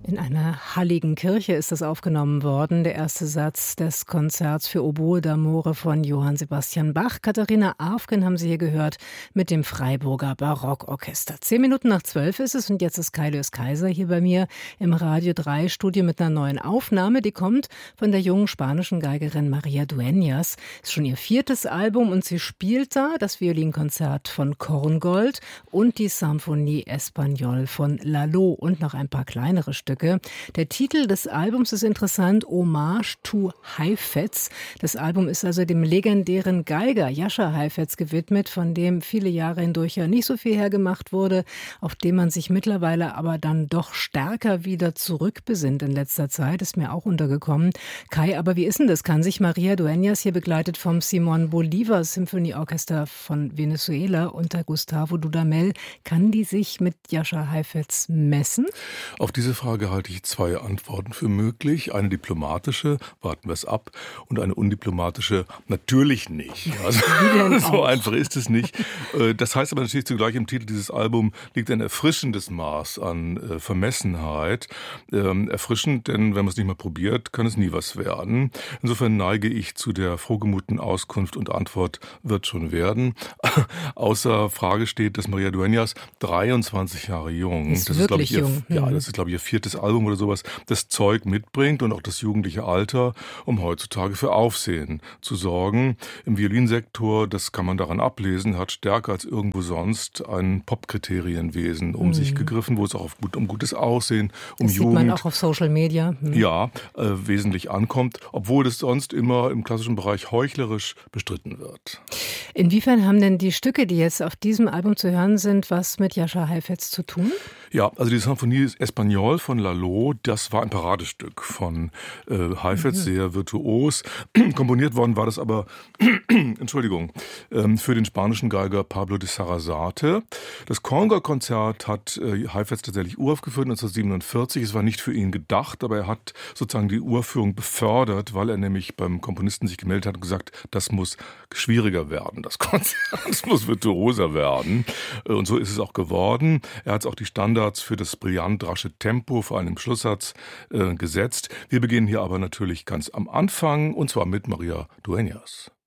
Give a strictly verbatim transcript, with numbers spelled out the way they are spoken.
In einer halligen Kirche ist das aufgenommen worden, der erste Satz des Konzerts für Oboe d'Amore von Johann Sebastian Bach. Katharina Arfgen haben Sie hier gehört mit dem Freiburger Barockorchester. Zehn Minuten nach zwölf ist es und jetzt ist Kaius Kaiser hier bei mir im Radio drei Studio mit einer neuen Aufnahme. Die kommt von der jungen spanischen Geigerin María Dueñas. Ist schon ihr viertes Album und sie spielt da das Violinkonzert von Korngold und die Symphonie Espagnole von Lalo und noch ein paar kleinere Stücke. Der Titel des Albums ist interessant, Hommage to Heifetz. Das Album ist also dem legendären Geiger Jascha Heifetz gewidmet, von dem viele Jahre hindurch ja nicht so viel hergemacht wurde, auf dem man sich mittlerweile aber dann doch stärker wieder zurückbesinnt in letzter Zeit, ist mir auch untergekommen. Kai, aber wie ist denn das? Kann sich María Dueñas, hier begleitet vom Simón Bolívar Symphonieorchester von Venezuela unter Gustavo Dudamel, kann die sich mit Jascha Heifetz messen? Auf diese Frage halte ich zwei Antworten für möglich. Eine diplomatische, warten wir es ab, und eine undiplomatische, natürlich nicht. Also, so einfach ist es nicht. Das heißt aber natürlich zugleich, im Titel dieses Albums liegt ein erfrischendes Maß an Vermessenheit. Erfrischend, denn wenn man es nicht mal probiert, kann es nie was werden. Insofern neige ich zu der frohgemuten Auskunft und Antwort wird schon werden. Außer Frage steht, dass María Dueñas dreiundzwanzig Jahre jung, ist das wirklich ist, glaube ich, ihr, jung. ja, das ist, glaube ich, ihr viertes Album oder sowas, das Zeug mitbringt und auch das jugendliche Alter, um heutzutage für Aufsehen zu sorgen. Im Violinsektor, das kann man daran ablesen, hat stärker als irgendwo sonst ein Popkriterienwesen um mhm. sich gegriffen, wo es auch auf gut, um gutes Aussehen, um das Jugend, sieht man auch auf Social Media. Mhm. Ja, äh, wesentlich ankommt, obwohl es sonst immer im klassischen Bereich heuchlerisch bestritten wird. Inwiefern haben denn die Stücke, die jetzt auf diesem Album zu hören sind, was mit Jascha Heifetz zu tun? Ja, also die Symphonie Espagnole von Lalo, das war ein Paradestück von äh, Heifetz, mhm. sehr virtuos. Komponiert worden war das aber, Entschuldigung, ähm, für den spanischen Geiger Pablo de Sarasate. Das Korngold-Konzert hat äh, Heifetz tatsächlich uraufgeführt neunzehnhundertsiebenundvierzig. Es war nicht für ihn gedacht, aber er hat sozusagen die Uraufführung befördert, weil er nämlich beim Komponisten sich gemeldet hat und gesagt, das muss schwieriger werden, das Konzert, das muss virtuoser werden. Und so ist es auch geworden. Er hat auch die Standards für das brillant rasche Tempo, vor allem im Schlusssatz, äh, gesetzt. Wir beginnen hier aber natürlich ganz am Anfang, und zwar mit María Dueñas.